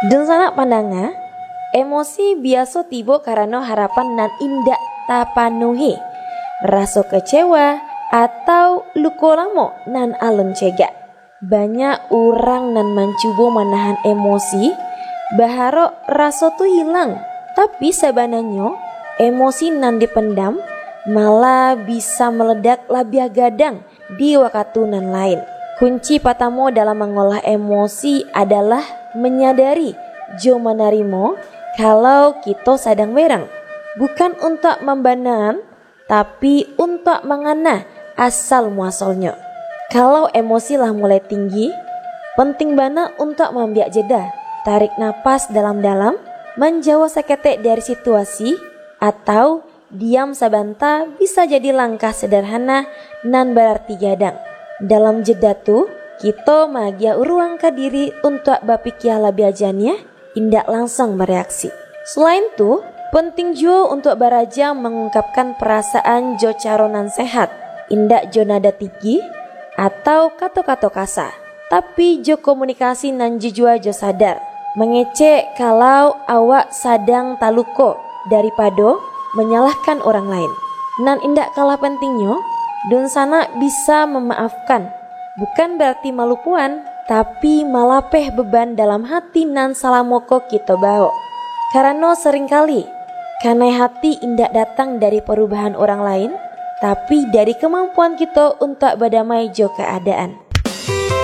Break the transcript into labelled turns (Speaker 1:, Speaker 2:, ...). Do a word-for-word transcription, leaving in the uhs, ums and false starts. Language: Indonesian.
Speaker 1: Dan sana pandanga, emosi biasa tiba karena harapan nan indak tapanuhi, rasa kecewa atau luka lamo nan alun cegak. Banyak orang nan mencoba menahan emosi, berharap rasa tu hilang, tapi sebenarnya emosi nan dipendam malah bisa meledak lebih gadang di waktu nan lain. Kunci pertama dalam mengolah emosi adalah menyadari jo menerima kalau kita sedang berang, bukan untuk membenar, tapi untuk mengana asal muasalnya. Kalau emosi lah mulai tinggi, penting banget untuk membiak jeda, tarik napas dalam-dalam, menjauh seketik dari situasi, atau diam sebentar bisa jadi langkah sederhana nan berarti gadang. Dalam jeda tu, kita magia ruang ke diri untuk berpikir lebih ajannya, indak langsung bereaksi. Selain tu, penting juga untuk beraja mengungkapkan perasaan jo caronan sehat, indak jo nada tinggi atau kata-kata kasar, tapi jo komunikasi nan jujur jo sadar. Mengecek kalau awak sadang taluko daripada menyalahkan orang lain. Nan indak kalah pentingnya, dun sana bisa memaafkan, bukan berarti malupuan, tapi malapeh beban dalam hati nan salamoko kita bawa. Karena seringkali karena hati indak datang dari perubahan orang lain, tapi dari kemampuan kita untuk berdamai jo keadaan.